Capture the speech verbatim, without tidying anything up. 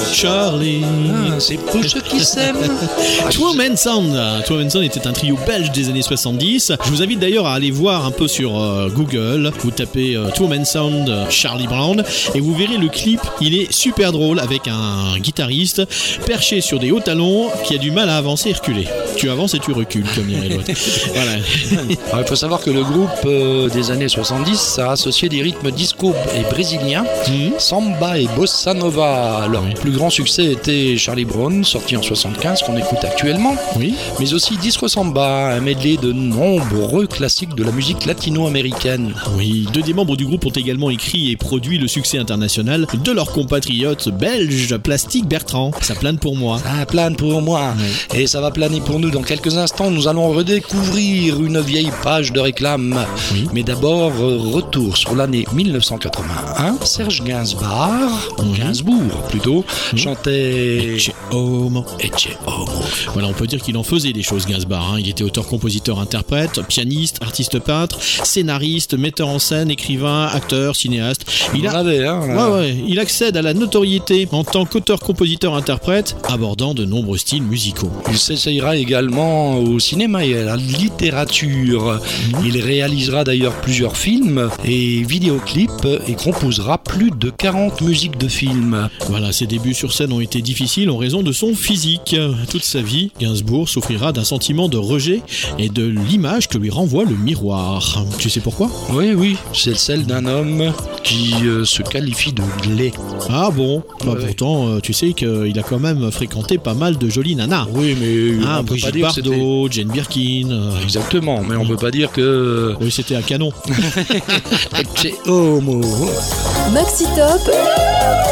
Charlie. Ah, c'est pour ceux qui s'aiment. Two Men Sound. Two Men Sound était un trio belge des années soixante-dix. Je vous invite d'ailleurs à aller voir un peu sur euh, Google. Vous tapez euh, Two Men Sound euh, Charlie Brown et vous verrez le clip. Il est super drôle avec un guitariste perché sur des hauts talons qui a du mal à avancer et reculer. Tu avances et tu recules comme dirait l'autre. Voilà. Alors, il faut savoir que le groupe euh, des années soixante-dix a associé des rythmes disco et brésiliens, mmh. samba et bossa nova. Leur oui. plus grand succès était Charlie Brown, sorti en soixante-quinze, qu'on écoute actuellement, oui. mais aussi Disco Samba, un medley de nombreux classiques de la musique latino-américaine. Oui, deux des membres du groupe ont également écrit et produit le succès international de leur compatriote belge, Plastique Bertrand. Ça plane pour moi. Ça plane pour moi. Oui. Et ça va planer pour nous. Dans quelques instants, nous allons redécouvrir une vieille page de réclame. Oui. Mais d'abord, retour sur l'année dix-neuf cent quatre-vingt-un. Serge Gainsbourg, oui. Gainsbourg plutôt, oui. chantait Ecce Homo. Ecce Homo. Voilà, on peut dire qu'il en faisait des choses, Gainsbourg. Hein. Il était auteur, compositeur, interprète, pianiste, artiste peintre, scénariste, metteur en scène, écrivain, acteur, cinéaste. Il, a... avait, hein, ouais, ouais. Il accède à la notoriété en tant qu'auteur, compositeur, interprète, abordant de nombreux styles musicaux. Il s'essayera également au cinéma et à la littérature. Mmh. Il réalisera d'ailleurs plusieurs films et vidéoclips et composera plus de quarante musiques de films. Voilà, ses débuts sur scène ont été difficiles en raison de son physique. Toute sa vie, Gainsbourg souffrira d'un sentiment de rejet et de l'image que lui renvoie le miroir. Tu sais pourquoi ? Oui, oui, c'est celle d'un homme qui euh, se qualifie de laid. Ah bon ? Bah, ouais. Pourtant, euh, tu sais qu'il a quand même fréquenté pas mal de jolies nanas. Oui, mais ah, on peut Brigitte pas dire Bardot, Jane Birkin. Euh... Exactement, mais on peut pas dire que... Oui, c'était un canon. Ecce Homo. Maxi Top.